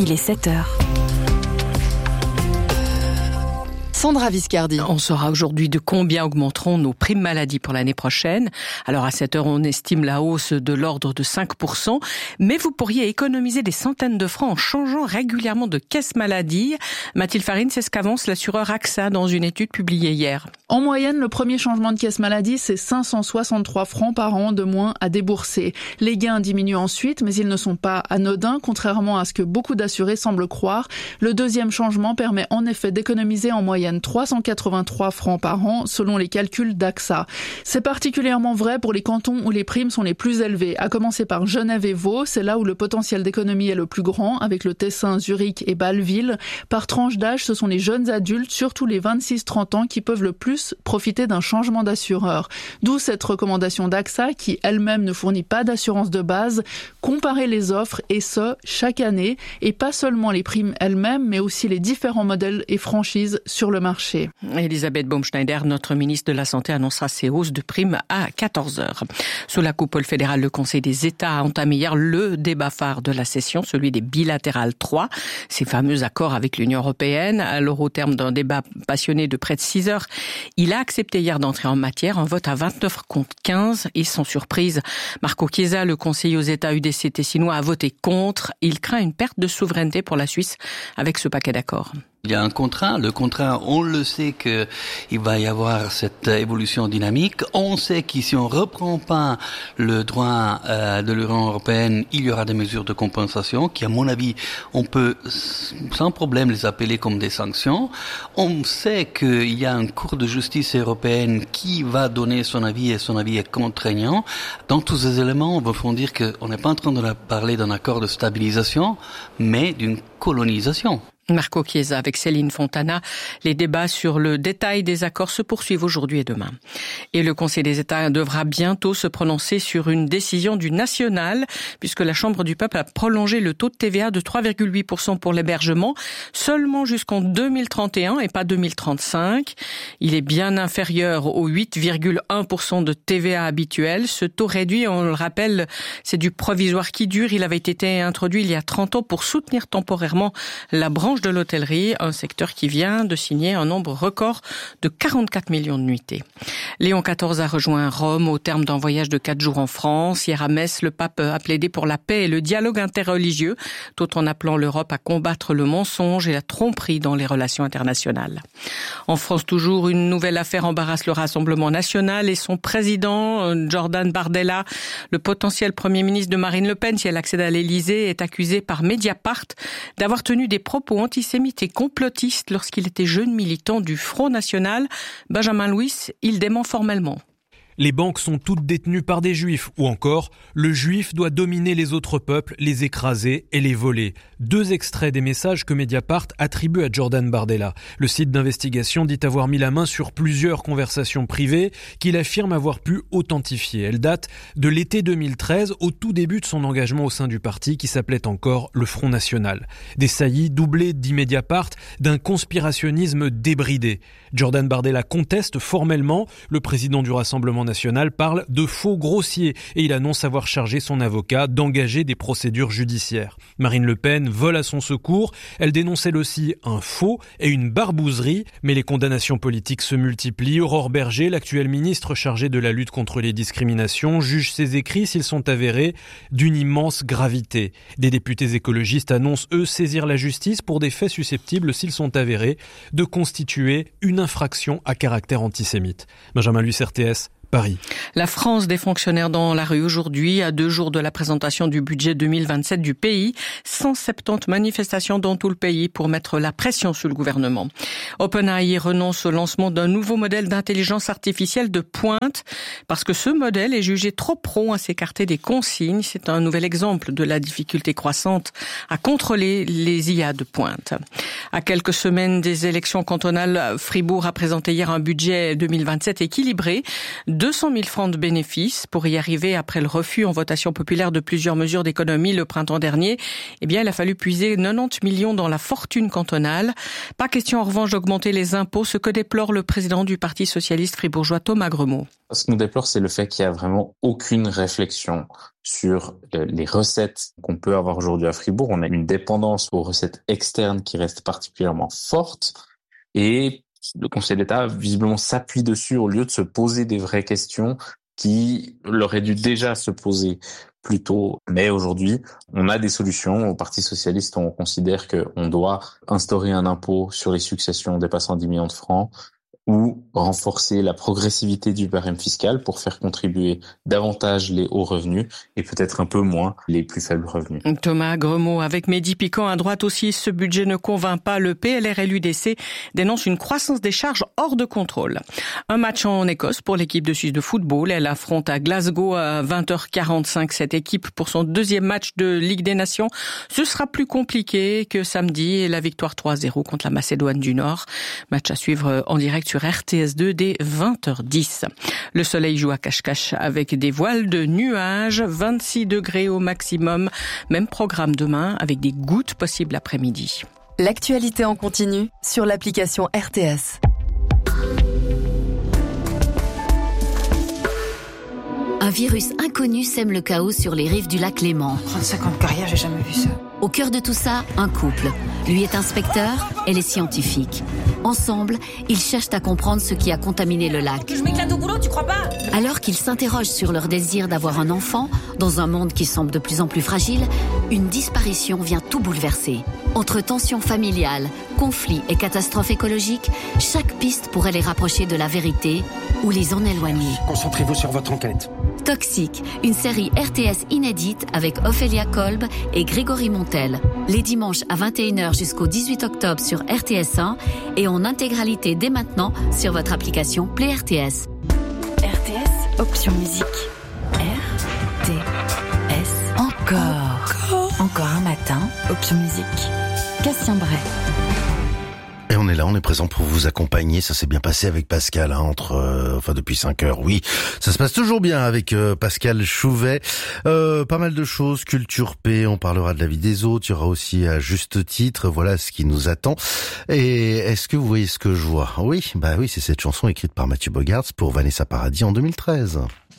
il est 7h. Sandra Viscardi. On saura aujourd'hui de combien augmenteront nos primes maladie pour l'année prochaine. Alors à cette heure, on estime la hausse de l'ordre de 5%, mais vous pourriez économiser des centaines de francs en changeant régulièrement de caisse maladie. Mathilde Farine, c'est ce qu'avance l'assureur AXA dans une étude publiée hier. En moyenne, le premier changement de caisse maladie, c'est 563 francs par an de moins à débourser. Les gains diminuent ensuite, mais ils ne sont pas anodins, contrairement à ce que beaucoup d'assurés semblent croire. Le deuxième changement permet en effet d'économiser en moyenne 383 francs par an, selon les calculs d'AXA. C'est particulièrement vrai pour les cantons où les primes sont les plus élevées, à commencer par Genève et Vaud, c'est là où le potentiel d'économie est le plus grand, avec le Tessin, Zurich et Bâle-Ville. Par tranche d'âge, ce sont les jeunes adultes, surtout les 26-30 ans, qui peuvent le plus profiter d'un changement d'assureur. D'où cette recommandation d'AXA, qui elle-même ne fournit pas d'assurance de base, comparer les offres, et ce, chaque année, et pas seulement les primes elles-mêmes, mais aussi les différents modèles et franchises sur le marché. Elisabeth Baumschneider, notre ministre de la Santé, annoncera ces hausses de primes à 14h. Sous la coupole fédérale, le Conseil des États a entamé hier le débat phare de la session, celui des bilatérales 3, ces fameux accords avec l'Union européenne. Alors au terme d'un débat passionné de près de 6 heures, il a accepté hier d'entrer en matière, un vote à 29 contre 15 et sans surprise, Marco Chiesa, le conseiller aux États UDC tessinois, a voté contre. Il craint une perte de souveraineté pour la Suisse avec ce paquet d'accords. Il y a un contrat. Le contrat, on le sait que il va y avoir cette évolution dynamique. On sait que si on reprend pas le droit de l'Union européenne, il y aura des mesures de compensation qui, à mon avis, on peut sans problème les appeler comme des sanctions. On sait qu'il y a une Cour de justice européenne qui va donner son avis et son avis est contraignant. Dans tous ces éléments, on va font dire qu'on n'est pas en train de parler d'un accord de stabilisation, mais d'une colonisation. Marco Chiesa avec Céline Fontana. Les débats sur le détail des accords se poursuivent aujourd'hui et demain. Et le Conseil des États devra bientôt se prononcer sur une décision du national, puisque la Chambre du peuple a prolongé le taux de TVA de 3,8% pour l'hébergement, seulement jusqu'en 2031 et pas 2035. Il est bien inférieur aux 8,1% de TVA habituel. Ce taux réduit, on le rappelle, c'est du provisoire qui dure. Il avait été introduit il y a 30 ans pour soutenir temporairement la branche de l'hôtellerie, un secteur qui vient de signer un nombre record de 44 millions de nuitées. Léon XIV a rejoint Rome au terme d'un voyage de 4 jours en France. Hier à Metz, le pape a plaidé pour la paix et le dialogue interreligieux, tout en appelant l'Europe à combattre le mensonge et la tromperie dans les relations internationales. En France toujours, une nouvelle affaire embarrasse le Rassemblement national et son président, Jordan Bardella. Le potentiel Premier ministre de Marine Le Pen, si elle accède à l'Élysée, est accusé par Mediapart d'avoir tenu des propos antisémite et complotiste lorsqu'il était jeune militant du Front National. Benjamin Louis, il dément formellement. Les banques sont toutes détenues par des juifs, ou encore, le juif doit dominer les autres peuples, les écraser et les voler. 2 extraits des messages que Mediapart attribue à Jordan Bardella. Le site d'investigation dit avoir mis la main sur plusieurs conversations privées qu'il affirme avoir pu authentifier. Elles datent de l'été 2013, au tout début de son engagement au sein du parti qui s'appelait encore le Front National. Des saillies doublées, dit Mediapart, d'un conspirationnisme débridé. Jordan Bardella conteste formellement. Le président du Rassemblement national parle de faux grossiers et il annonce avoir chargé son avocat d'engager des procédures judiciaires. Marine Le Pen vole à son secours. Elle dénonce elle aussi un faux et une barbouzerie, mais les condamnations politiques se multiplient. Aurore Berger, l'actuelle ministre chargée de la lutte contre les discriminations, juge ses écrits, s'ils sont avérés, d'une immense gravité. Des députés écologistes annoncent, eux, saisir la justice pour des faits susceptibles, s'ils sont avérés, de constituer une infraction à caractère antisémite. Benjamin Luis, RTS, Paris. La France des fonctionnaires dans la rue aujourd'hui, à 2 jours de la présentation du budget 2027 du pays. 170 manifestations dans tout le pays pour mettre la pression sur le gouvernement. OpenAI renonce au lancement d'un nouveau modèle d'intelligence artificielle de pointe parce que ce modèle est jugé trop prompt à s'écarter des consignes. C'est un nouvel exemple de la difficulté croissante à contrôler les IA de pointe. À quelques semaines des élections cantonales, Fribourg a présenté hier un budget 2027 équilibré. 200 000 francs de bénéfices. Pour y arriver, après le refus en votation populaire de plusieurs mesures d'économie le printemps dernier, il a fallu puiser 90 millions dans la fortune cantonale. Pas question en revanche d'augmenter les impôts, ce que déplore le président du Parti socialiste fribourgeois Thomas Gremaud. Ce qu'on déplore, c'est le fait qu'il y a vraiment aucune réflexion sur les recettes qu'on peut avoir aujourd'hui à Fribourg. On a une dépendance aux recettes externes qui reste particulièrement forte et le Conseil d'État visiblement s'appuie dessus au lieu de se poser des vraies questions qui l'auraient dû déjà se poser plus tôt. Mais aujourd'hui, on a des solutions. Au Parti socialiste, on considère qu'on doit instaurer un impôt sur les successions dépassant 10 millions de francs ou renforcer la progressivité du barème fiscal pour faire contribuer davantage les hauts revenus et peut-être un peu moins les plus faibles revenus. Thomas Gremaud avec Mehdi Piquant à droite aussi. Ce budget ne convainc pas. Le PLR et l'UDC dénoncent une croissance des charges hors de contrôle. Un match en Écosse pour l'équipe de Suisse de football. Elle affronte à Glasgow à 20h45 cette équipe pour son deuxième match de Ligue des Nations. Ce sera plus compliqué que samedi et la victoire 3-0 contre la Macédoine du Nord. Match à suivre en direct sur RTS2 dès 20h10. Le soleil joue à cache-cache avec des voiles de nuages, 26 degrés au maximum. Même programme demain avec des gouttes possibles l'après-midi. L'actualité en continu sur l'application RTS. Un virus inconnu sème le chaos sur les rives du lac Léman. 35 ans de carrière, j'ai jamais vu ça. Au cœur de tout ça, un couple. Lui est inspecteur, elle est scientifique. Ensemble, ils cherchent à comprendre ce qui a contaminé le lac. Je m'éclate au boulot, tu crois pas? Alors qu'ils s'interrogent sur leur désir d'avoir un enfant, dans un monde qui semble de plus en plus fragile, une disparition vient tout bouleverser. Entre tensions familiales, conflits et catastrophes écologiques, chaque piste pourrait les rapprocher de la vérité ou les en éloigner. Concentrez-vous sur votre enquête. Toxique, une série RTS inédite avec Ophélia Kolb et Grégory Montel. Les dimanches à 21h jusqu'au 18 octobre sur RTS1 et en intégralité dès maintenant sur votre application Play RTS. RTS, option musique. RTS. Encore un matin, option musique. Cassien Bray. Et on est là, on est présent pour vous accompagner. Ça s'est bien passé avec Pascal, depuis 5 heures. Oui, ça se passe toujours bien avec Pascal Chouvet. Pas mal de choses, culture P, on parlera de la vie des autres. Il y aura aussi à juste titre, voilà ce qui nous attend. Et est-ce que vous voyez ce que je vois? Oui, c'est cette chanson écrite par Mathieu Bogarts pour Vanessa Paradis en 2013.